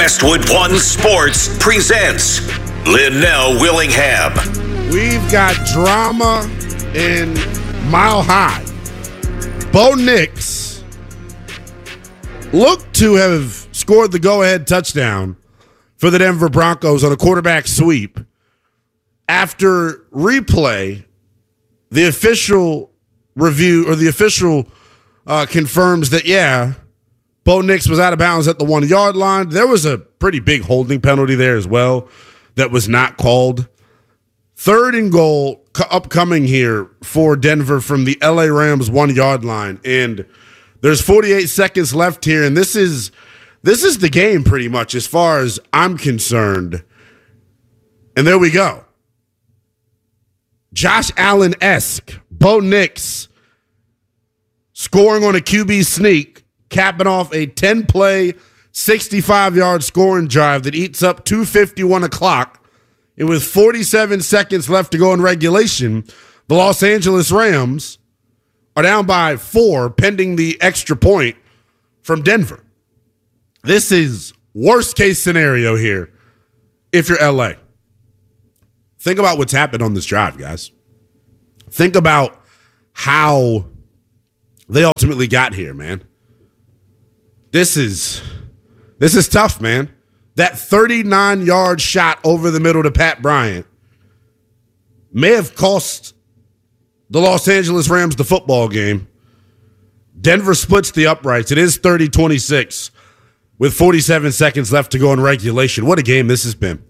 Westwood One Sports presents Linnell Willingham. We've got drama in Mile High. Bo Nix looked to have scored the go-ahead touchdown for the Denver Broncos on a quarterback sweep. After replay, the official review or the official confirms that, Bo Nix was out of bounds at the 1 yard line. There was a pretty big holding penalty there as well that was not called. 3rd and goal upcoming here for Denver from the LA Rams 1 yard line. And there's 48 seconds left here. And this is the game pretty much as far as I'm concerned. And there we go. Josh Allen-esque. Bo Nix scoring on a QB sneak, capping off a 10-play, 65-yard scoring drive that eats up 2:51 o'clock. And with 47 seconds left to go in regulation, the Los Angeles Rams are down by 4, pending the extra point from Denver. This is worst-case scenario here if you're LA. Think about what's happened on this drive, guys. Think about how they ultimately got here, man. This is tough, man. That 39-yard shot over the middle to Pat Bryant may have cost the Los Angeles Rams the football game. Denver splits the uprights. It is 30-26 with 47 seconds left to go in regulation. What a game this has been.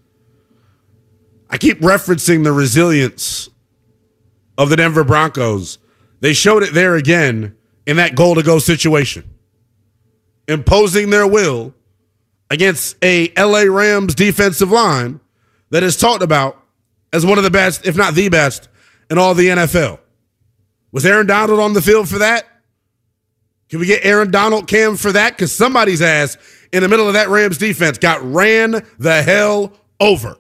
I keep referencing the resilience of the Denver Broncos. They showed it there again in that goal-to-go situation, imposing their will against a LA Rams defensive line that is talked about as one of the best, if not the best, in all the NFL. Was Aaron Donald on the field for that? Can we get Aaron Donald cam for that? Because somebody's ass in the middle of that Rams defense got ran the hell over.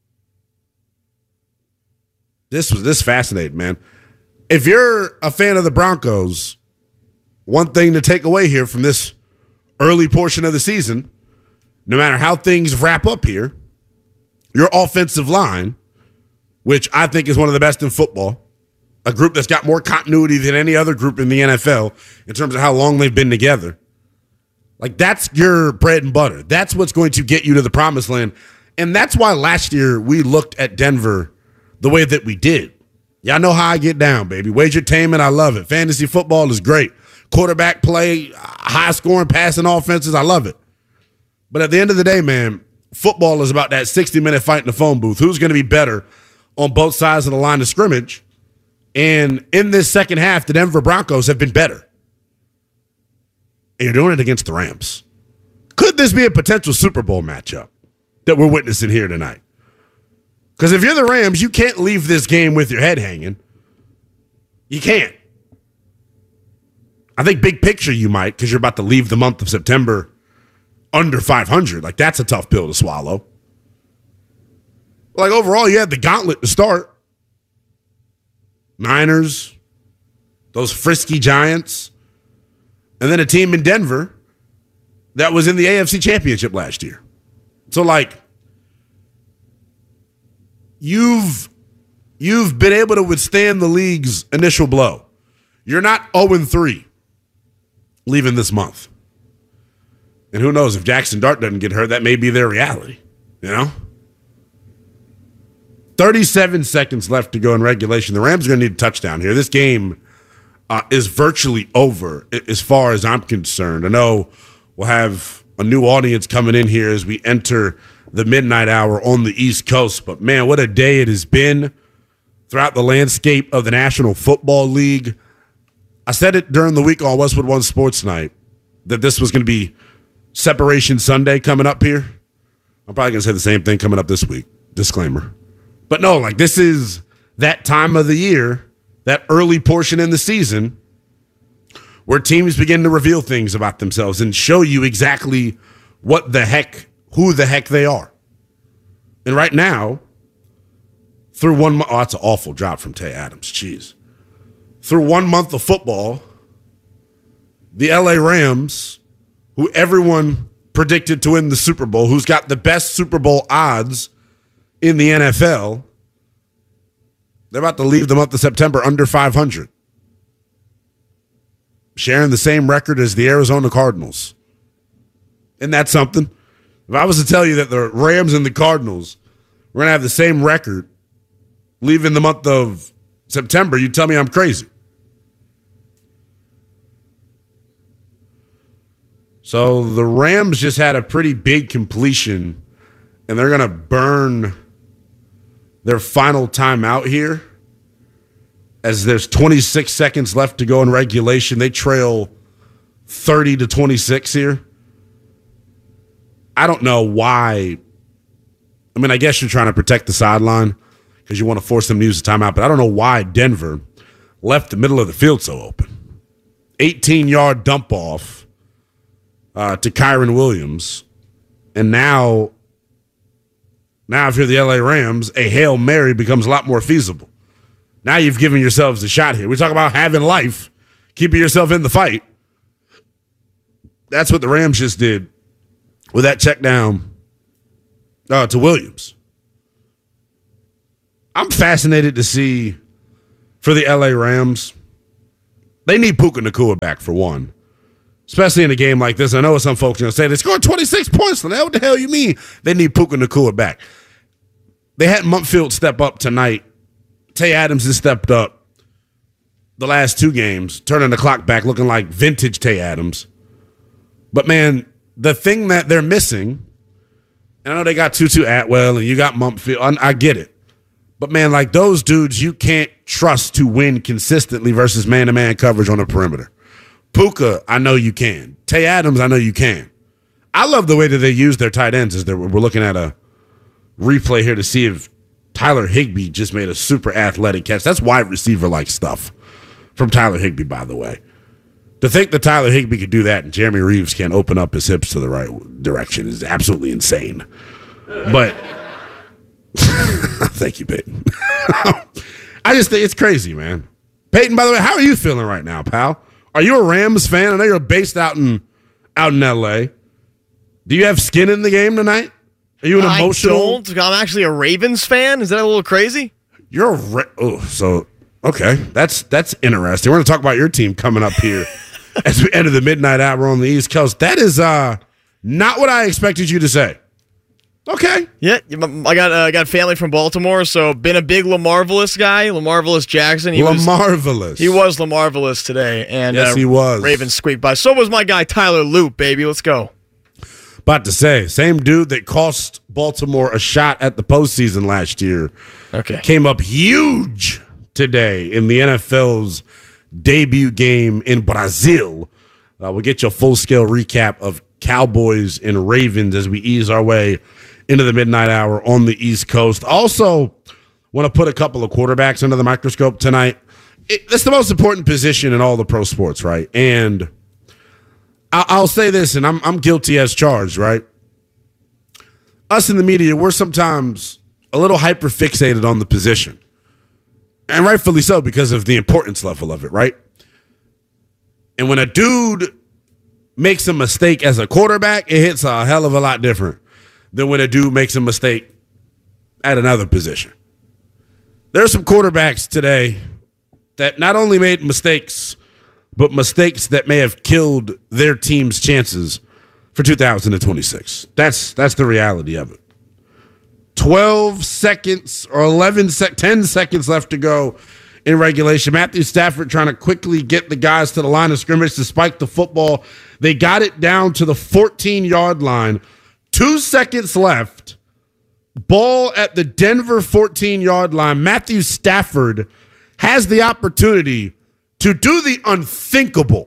This fascinating, man. If you're a fan of the Broncos, one thing to take away here from this early portion of the season, no matter how things wrap up here, your offensive line, which I think is one of the best in football, a group that's got more continuity than any other group in the NFL in terms of how long they've been together, like that's your bread and butter. That's what's going to get you to the promised land. And that's why last year we looked at Denver the way that we did. Y'all know how I get down, baby. Wagertainment, I love it. Fantasy football is great. Quarterback play, high-scoring passing offenses, I love it. But at the end of the day, man, football is about that 60-minute fight in the phone booth. Who's going to be better on both sides of the line of scrimmage? And in this second half, the Denver Broncos have been better. And you're doing it against the Rams. Could this be a potential Super Bowl matchup that we're witnessing here tonight? Because if you're the Rams, you can't leave this game with your head hanging. You can't. I think big picture you might, because you're about to leave the month of September under 500. Like, that's a tough pill to swallow. Like, overall, you had the gauntlet to start. Niners, those frisky Giants, and then a team in Denver that was in the AFC Championship last year. So, like, you've been able to withstand the league's initial blow. You're not 0-3 leaving this month. And who knows, if Jackson Dart doesn't get hurt, that may be their reality, you know? 37 seconds left to go in regulation. The Rams are going to need a touchdown here. This game is virtually over as far as I'm concerned. I know we'll have a new audience coming in here as we enter the midnight hour on the East Coast. But, man, what a day it has been throughout the landscape of the National Football League. I said it during the week on Westwood One Sports Night that this was going to be Separation Sunday coming up here. I'm probably going to say the same thing coming up this week. Disclaimer. But no, like, this is that time of the year, that early portion in the season where teams begin to reveal things about themselves and show you exactly who the heck they are. And right now, through 1 month, that's an awful drop from Tay Adams. Jeez. Through 1 month of football, the LA Rams, who everyone predicted to win the Super Bowl, who's got the best Super Bowl odds in the NFL. They're about to leave the month of September under 500. Sharing the same record as the Arizona Cardinals. Isn't that something? If I was to tell you that the Rams and the Cardinals were going to have the same record leaving the month of September, you'd tell me I'm crazy. So the Rams just had a pretty big completion, and they're going to burn their final timeout here as there's 26 seconds left to go in regulation. They trail 30-26 here. I don't know why. I mean, I guess you're trying to protect the sideline because you want to force them to use the timeout, but I don't know why Denver left the middle of the field so open. 18-yard dump off to Kyron Williams. And now if you're the LA Rams, a Hail Mary becomes a lot more feasible. Now you've given yourselves a shot here. We talk about having life, keeping yourself in the fight. That's what the Rams just did with that check down to Williams. I'm fascinated to see for the LA Rams. They need Puka Nacua back for one, especially in a game like this. I know some folks are going to say they scored 26 points. What the hell you mean? They need Puka Nacua back. They had Mumpfield step up tonight. Tay Adams has stepped up the last two games, turning the clock back, looking like vintage Tay Adams. But, man, the thing that they're missing, and I know they got Tutu Atwell and you got Mumpfield. I get it. But, man, like those dudes you can't trust to win consistently versus man-to-man coverage on the perimeter. Puka, I know you can. Tay Adams, I know you can. I love the way that they use their tight ends. We're looking at a replay here to see if Tyler Higbee just made a super athletic catch. That's wide receiver-like stuff from Tyler Higbee, by the way. To think that Tyler Higbee could do that and Jeremy Reeves can't open up his hips to the right direction is absolutely insane. But thank you, Peyton. I just think it's crazy, man. Peyton, by the way, how are you feeling right now, pal? Are you a Rams fan? I know you're based out in L.A. Do you have skin in the game tonight? Are you an emotional? I don't. I'm actually a Ravens fan. Is that a little crazy? You're okay. That's interesting. We're going to talk about your team coming up here as we enter the midnight hour on the East Coast. That is not what I expected you to say. Okay. Yeah, I got family from Baltimore, so been a big LaMarvelous guy. LaMarvelous Jackson. He was LaMarvelous today, and yes, he was. Ravens squeaked by. So was my guy Tyler Loop, baby. Let's go. About to say, same dude that cost Baltimore a shot at the postseason last year. Okay. Came up huge today in the NFL's debut game in Brazil. We'll get you a full-scale recap of Cowboys and Ravens as we ease our way into the midnight hour on the East Coast. Also, want to put a couple of quarterbacks under the microscope tonight. It's the most important position in all the pro sports, right? And I'll say this, and I'm guilty as charged, right? Us in the media, we're sometimes a little hyper-fixated on the position. And rightfully so, because of the importance level of it, right? And when a dude makes a mistake as a quarterback, it hits a hell of a lot different than when a dude makes a mistake at another position. There are some quarterbacks today that not only made mistakes, but mistakes that may have killed their team's chances for 2026. That's the reality of it. 12 seconds or 10 seconds left to go in regulation. Matthew Stafford trying to quickly get the guys to the line of scrimmage to spike the football. They got it down to the 14-yard line. 2 seconds left. Ball at the Denver 14-yard line. Matthew Stafford has the opportunity to do the unthinkable.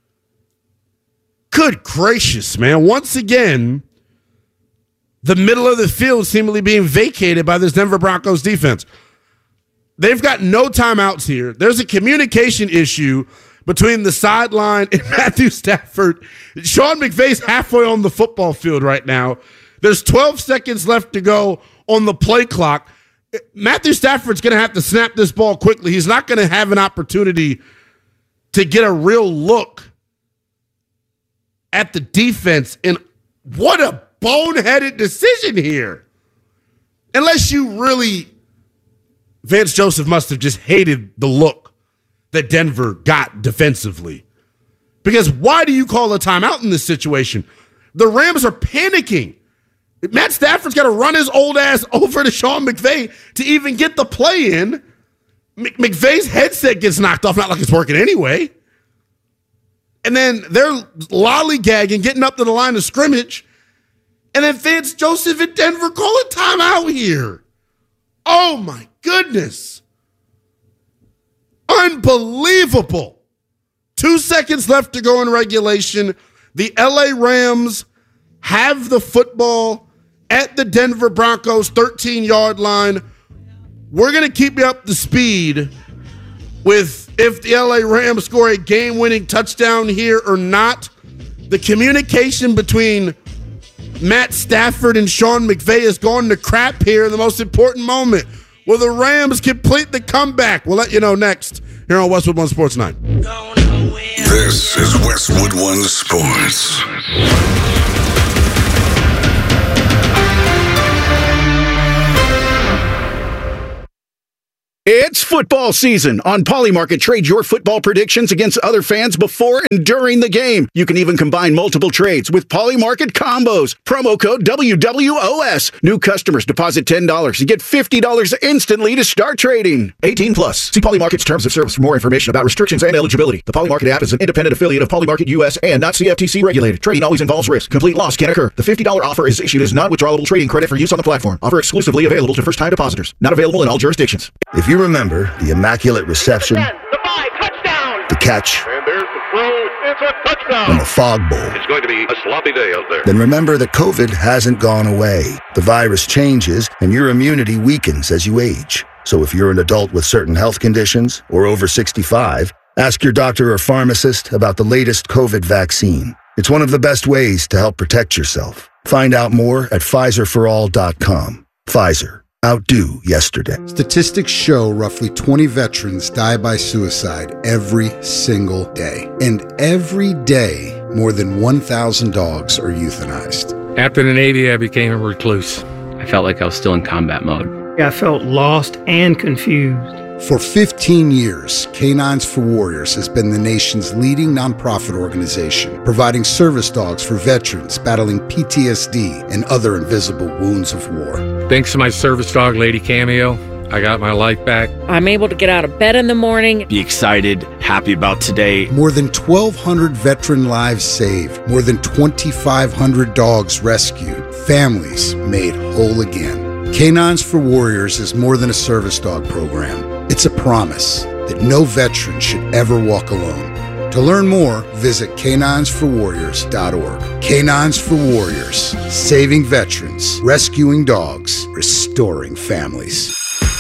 Good gracious, man. Once again, the middle of the field seemingly being vacated by this Denver Broncos defense. They've got no timeouts here. There's a communication issue between the sideline and Matthew Stafford. Sean McVay's halfway on the football field right now. There's 12 seconds left to go on the play clock. Matthew Stafford's going to have to snap this ball quickly. He's not going to have an opportunity to get a real look at the defense. And What a boneheaded decision here. Unless you really, Vance Joseph must have just hated the look that Denver got defensively. Because why do you call a timeout in this situation? The Rams are panicking. Matt Stafford's got to run his old ass over to Sean McVay to even get the play in. McVay's headset gets knocked off, not like it's working anyway. And then they're lollygagging, getting up to the line of scrimmage. And then Vance Joseph and Denver call a timeout here. Oh, my goodness. Unbelievable. 2 seconds left to go in regulation. The LA Rams have the football at the Denver Broncos 13-yard line. We're going to keep you up to speed with if the LA Rams score a game-winning touchdown here or not. The communication between Matt Stafford and Sean McVay has gone to crap here in the most important moment. Will the Rams complete the comeback? We'll let you know next here on Westwood One Sports 9. This is Westwood One Sports. It's football season. On Polymarket, trade your football predictions against other fans before and during the game. You can even combine multiple trades with Polymarket combos. Promo code WWOS. New customers deposit $10 and get $50 instantly to start trading. 18 plus. See Polymarket's terms of service for more information about restrictions and eligibility. The Polymarket app is an independent affiliate of Polymarket US and not CFTC regulated. Trading always involves risk. Complete loss can occur. The $50 offer is issued as non-withdrawable trading credit for use on the platform. Offer exclusively available to first-time depositors. Not available in all jurisdictions. If you remember the immaculate reception, the catch, and there's the throw, it's a touchdown, and the fog bowl, it's going to be a sloppy day out there. then remember that COVID hasn't gone away. The virus changes, and your immunity weakens as you age. So if you're an adult with certain health conditions or over 65, ask your doctor or pharmacist about the latest COVID vaccine. It's one of the best ways to help protect yourself. Find out more at PfizerForAll.com. Pfizer. Outdo yesterday. Statistics show roughly 20 veterans die by suicide every single day. And every day, more than 1,000 dogs are euthanized. After the Navy, I became a recluse. I felt like I was still in combat mode. I felt lost and confused. For 15 years, Canines for Warriors has been the nation's leading nonprofit organization, providing service dogs for veterans battling PTSD and other invisible wounds of war. Thanks to my service dog, Lady Cameo, I got my life back. I'm able to get out of bed in the morning. Be excited, happy about today. More than 1,200 veteran lives saved. More than 2,500 dogs rescued. Families made whole again. Canines for Warriors is more than a service dog program. It's a promise that no veteran should ever walk alone. To learn more, visit caninesforwarriors.org. Canines for Warriors, saving veterans, rescuing dogs, restoring families.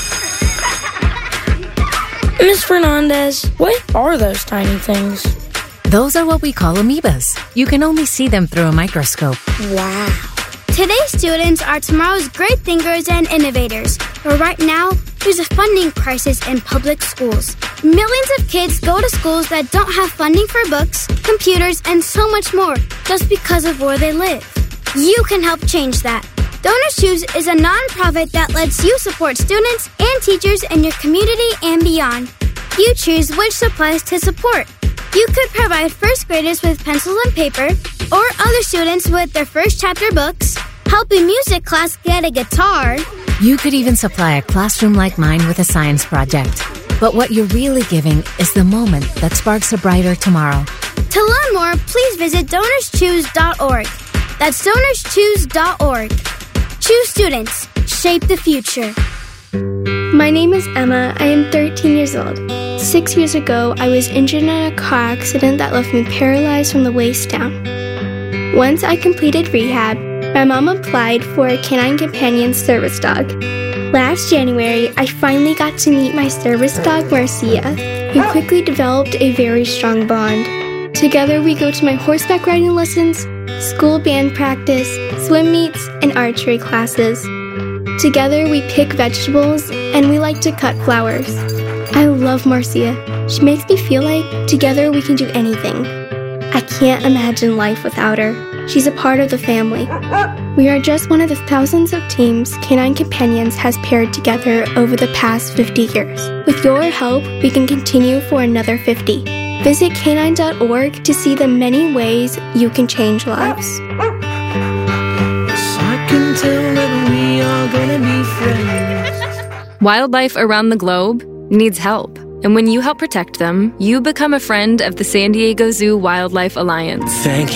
Ms. Fernandez, what are those tiny things? Those are what we call amoebas. You can only see them through a microscope. Wow. Today's students are tomorrow's great thinkers and innovators. But right now, there's a funding crisis in public schools. Millions of kids go to schools that don't have funding for books, computers, and so much more just because of where they live. You can help change that. Donors Choose is a nonprofit that lets you support students and teachers in your community and beyond. You choose which supplies to support. You could provide first graders with pencils and paper, or other students with their first chapter books, help a music class get a guitar. You could even supply a classroom like mine with a science project. But what you're really giving is the moment that sparks a brighter tomorrow. To learn more, please visit DonorsChoose.org. That's DonorsChoose.org. Choose students. Shape the future. My name is Emma. I am 13 years old. 6 years ago, I was injured in a car accident that left me paralyzed from the waist down. Once I completed rehab, my mom applied for a Canine Companion service dog. Last January, I finally got to meet my service dog, Marcia. We quickly developed a very strong bond. Together, we go to my horseback riding lessons, school band practice, swim meets, and archery classes. Together, we pick vegetables, and we like to cut flowers. I love Marcia. She makes me feel like together we can do anything. I can't imagine life without her. She's a part of the family. We are just one of the thousands of teams Canine Companions has paired together over the past 50 years. With your help, we can continue for another 50. Visit canine.org to see the many ways you can change lives. Wildlife around the globe needs help. And when you help protect them, you become a friend of the San Diego Zoo Wildlife Alliance. Thank